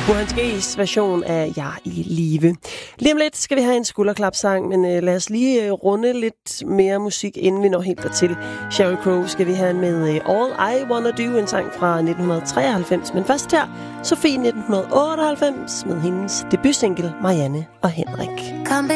Burhan G's version af Jeg i live. Lige om lidt skal vi have en skulderklapsang, men lad os lige runde lidt mere musik, inden vi når helt dertil. Sheryl Crow skal vi have med All I Wanna Do, en sang fra 1993. Men først her, Sofie 1998 med hendes debutsingle Marianne og Henrik.